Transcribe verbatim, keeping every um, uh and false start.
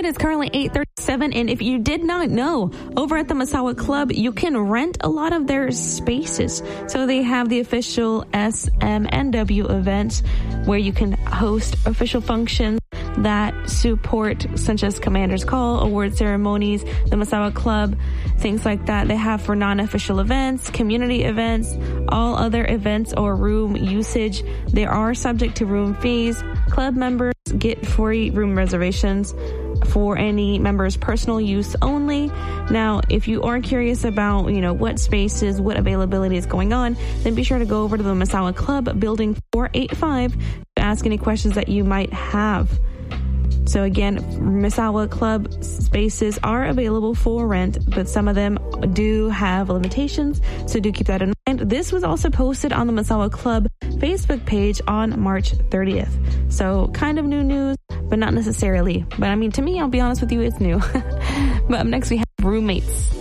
It is currently eight thirty-seven, and if you did not know, over at the Misawa Club, you can rent a lot of their spaces. So they have the official S M N W events where you can host official functions that support, such as Commander's Call, award ceremonies, the Misawa Club, things like that. They have for non-official events, community events, all other events or room usage. They are subject to room fees. Club members get free room reservations for any members' personal use only. Now, if you are curious about, you know, what spaces, what availability is going on, then be sure to go over to the Misawa Club, building four eighty-five, to ask any questions that you might have. So again, Misawa Club spaces are available for rent, but some of them do have limitations, so do keep that in mind. This was also posted on the Misawa Club Facebook page on March thirtieth. So kind of new news, but not necessarily. But I mean, to me, I'll be honest with you, it's new. But up next, we have roommates.